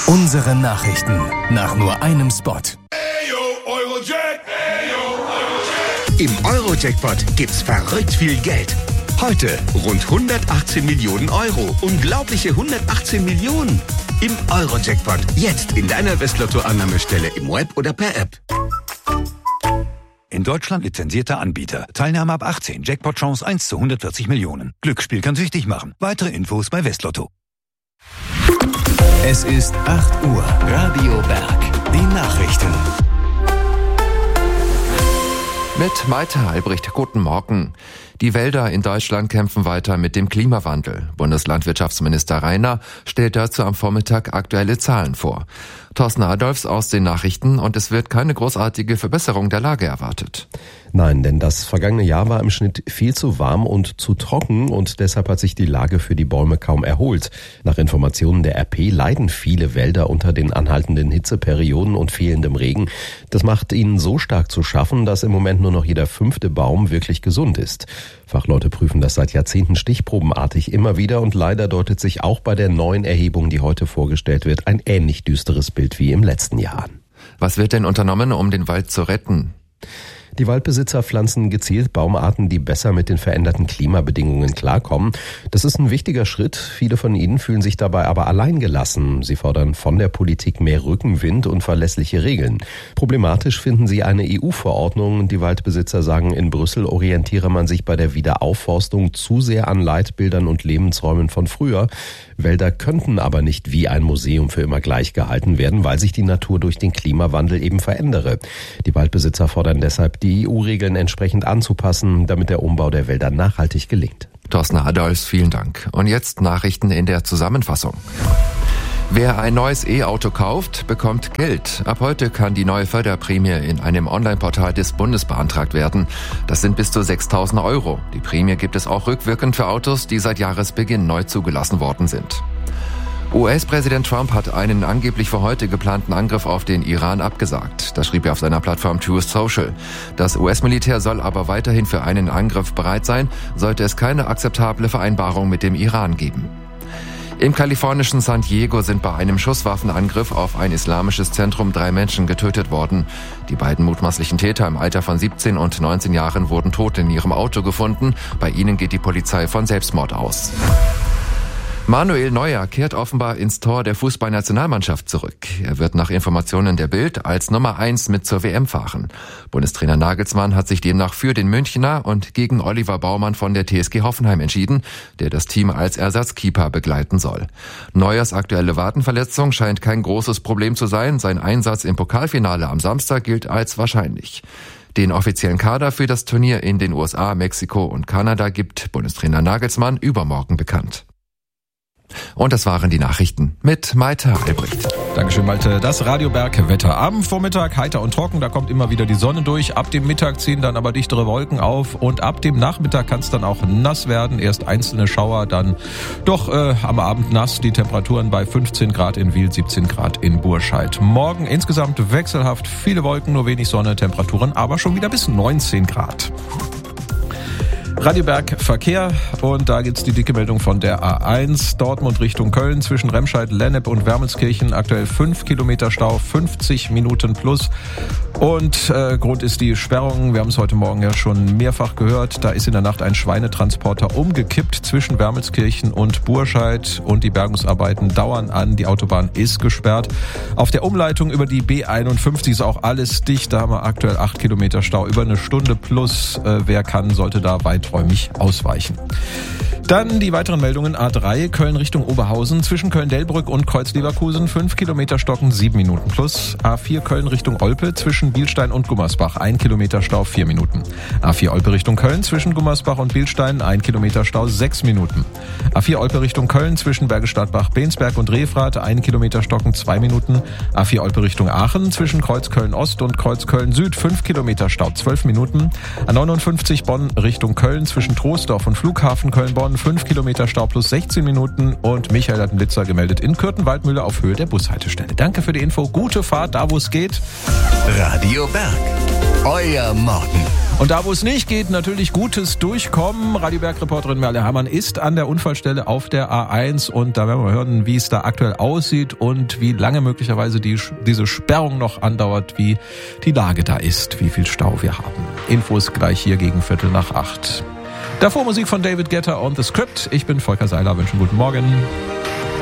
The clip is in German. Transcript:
Unsere Nachrichten nach nur einem Spot. Im Euro-Jackpot gibt's verrückt viel Geld. Heute rund 118 Millionen Euro. Unglaubliche 118 Millionen. Im Euro-Jackpot. Jetzt in deiner Westlotto-Annahmestelle im Web oder per App. In Deutschland lizenzierter Anbieter. Teilnahme ab 18. Jackpot-Chance 1 zu 140 Millionen. Glücksspiel kann süchtig machen. Weitere Infos bei Westlotto. Es ist 8 Uhr. Radio Berg. Die Nachrichten. Mit Maite Albrecht, guten Morgen. Die Wälder in Deutschland kämpfen weiter mit dem Klimawandel. Bundeslandwirtschaftsminister Rainer stellt dazu am Vormittag aktuelle Zahlen vor. Thorsten Adolfs aus den Nachrichten, und es wird keine großartige Verbesserung der Lage erwartet. Nein, denn das vergangene Jahr war im Schnitt viel zu warm und zu trocken und deshalb hat sich die Lage für die Bäume kaum erholt. Nach Informationen der RP leiden viele Wälder unter den anhaltenden Hitzeperioden und fehlendem Regen. Das macht ihnen so stark zu schaffen, dass im Moment nur noch jeder 5. Baum wirklich gesund ist. Fachleute prüfen das seit Jahrzehnten stichprobenartig immer wieder und leider deutet sich auch bei der neuen Erhebung, die heute vorgestellt wird, ein ähnlich düsteres Bild wie im letzten Jahr. Was wird denn unternommen, um den Wald zu retten? Die Waldbesitzer pflanzen gezielt Baumarten, die besser mit den veränderten Klimabedingungen klarkommen. Das ist ein wichtiger Schritt. Viele von ihnen fühlen sich dabei aber alleingelassen. Sie fordern von der Politik mehr Rückenwind und verlässliche Regeln. Problematisch finden sie eine EU-Verordnung. Die Waldbesitzer sagen, in Brüssel orientiere man sich bei der Wiederaufforstung zu sehr an Leitbildern und Lebensräumen von früher. Wälder könnten aber nicht wie ein Museum für immer gleich gehalten werden, weil sich die Natur durch den Klimawandel eben verändere. Die Waldbesitzer fordern deshalb, die EU-Regeln entsprechend anzupassen, damit der Umbau der Wälder nachhaltig gelingt. Thorsten Adolfs, vielen Dank. Und jetzt Nachrichten in der Zusammenfassung. Wer ein neues E-Auto kauft, bekommt Geld. Ab heute kann die neue Förderprämie in einem Online-Portal des Bundes beantragt werden. Das sind bis zu 6.000 Euro. Die Prämie gibt es auch rückwirkend für Autos, die seit Jahresbeginn neu zugelassen worden sind. US-Präsident Trump hat einen angeblich für heute geplanten Angriff auf den Iran abgesagt. Das schrieb er auf seiner Plattform Truth Social. Das US-Militär soll aber weiterhin für einen Angriff bereit sein, sollte es keine akzeptable Vereinbarung mit dem Iran geben. Im kalifornischen San Diego sind bei einem Schusswaffenangriff auf ein islamisches Zentrum 3 Menschen getötet worden. Die beiden mutmaßlichen Täter im Alter von 17 und 19 Jahren wurden tot in ihrem Auto gefunden. Bei ihnen geht die Polizei von Selbstmord aus. Manuel Neuer kehrt offenbar ins Tor der Fußballnationalmannschaft zurück. Er wird nach Informationen der Bild als Nummer 1 mit zur WM fahren. Bundestrainer Nagelsmann hat sich demnach für den Münchner und gegen Oliver Baumann von der TSG Hoffenheim entschieden, der das Team als Ersatzkeeper begleiten soll. Neuers aktuelle Wadenverletzung scheint kein großes Problem zu sein. Sein Einsatz im Pokalfinale am Samstag gilt als wahrscheinlich. Den offiziellen Kader für das Turnier in den USA, Mexiko und Kanada gibt Bundestrainer Nagelsmann übermorgen bekannt. Und das waren die Nachrichten mit Maite Albrecht. Dankeschön, Malte. Das Radio Berg Wetter. Am Vormittag heiter und trocken, da kommt immer wieder die Sonne durch. Ab dem Mittag ziehen dann aber dichtere Wolken auf und ab dem Nachmittag kann es dann auch nass werden. Erst einzelne Schauer, dann doch am Abend nass. Die Temperaturen bei 15 Grad in Wiel, 17 Grad in Burscheid. Morgen insgesamt wechselhaft, viele Wolken, nur wenig Sonne, Temperaturen aber schon wieder bis 19 Grad. Radio Berg Verkehr, und da gibt's die dicke Meldung von der A1 Dortmund Richtung Köln zwischen Remscheid, Lennep und Wermelskirchen. Aktuell 5 Kilometer Stau, 50 Minuten plus. Und Grund ist die Sperrung. Wir haben es heute Morgen ja schon mehrfach gehört. Da ist in der Nacht ein Schweinetransporter umgekippt zwischen Wermelskirchen und Burscheid und die Bergungsarbeiten dauern an. Die Autobahn ist gesperrt. Auf der Umleitung über die B51 ist auch alles dicht. Da haben wir aktuell 8 Kilometer Stau, über eine Stunde plus. Wer kann, sollte da weiträumig ausweichen. Dann die weiteren Meldungen. A3 Köln Richtung Oberhausen zwischen Köln-Delbrück und Kreuz-Leverkusen 5 Kilometer Stocken, 7 Minuten plus. A4 Köln Richtung Olpe zwischen Bielstein und Gummersbach 1 Kilometer Stau, 4 Minuten. A4 Olpe Richtung Köln zwischen Gummersbach und Bielstein 1 Kilometer Stau, 6 Minuten. A4 Olpe Richtung Köln zwischen Bergestadtbach, Bensberg und Refrath 1 Kilometer Stocken, 2 Minuten. A4 Olpe Richtung Aachen zwischen Kreuzköln Ost und Kreuzköln Süd 5 Kilometer Stau, 12 Minuten. A59 Bonn Richtung Köln zwischen Troisdorf und Flughafen Köln-Bonn 5 Kilometer Stau plus 16 Minuten. Und Michael hat einen Blitzer gemeldet in Kürten-Waldmühle auf Höhe der Bushaltestelle. Danke für die Info. Gute Fahrt, da wo es geht. Radio Berg. Euer Morgen. Und da, wo es nicht geht, natürlich gutes Durchkommen. Radio Berg-Reporterin Merle Herrmann ist an der Unfallstelle auf der A1 und da werden wir hören, wie es da aktuell aussieht und wie lange möglicherweise diese Sperrung noch andauert, wie die Lage da ist, wie viel Stau wir haben. Infos gleich hier gegen 7:45. Davor Musik von David Guetta und The Script. Ich bin Volker Seiler, wünsche einen guten Morgen.